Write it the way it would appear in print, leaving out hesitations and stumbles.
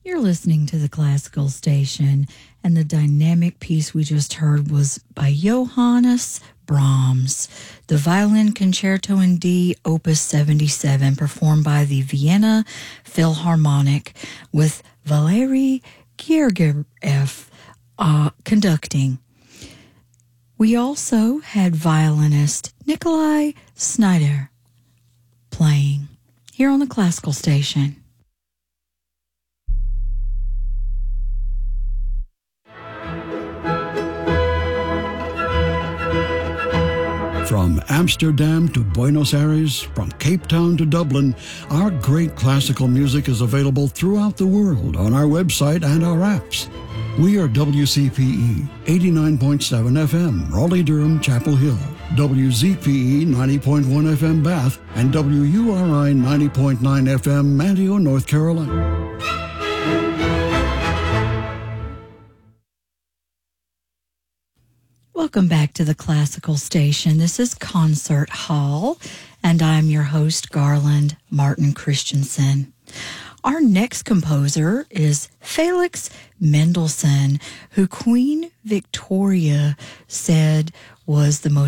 You're listening to the Classical Station, and the dynamic piece we just heard was by Johannes Brahms, the Violin Concerto in D, Opus 77, performed by the Vienna Philharmonic with Valery Gergiev conducting. We also had violinist Nikolai Snyder playing here on the Classical Station. From Amsterdam to Buenos Aires, from Cape Town to Dublin, our great classical music is available throughout the world on our website and our apps. We are WCPE 89.7 FM, Raleigh-Durham, Chapel Hill, WZPE 90.1 FM, Bath, and WURI 90.9 FM, Manteo, North Carolina. Welcome back to the Classical Station. This is Concert Hall, and I'm your host, Garland Martin Christensen. Our next composer is Felix Mendelssohn, who Queen Victoria said was the most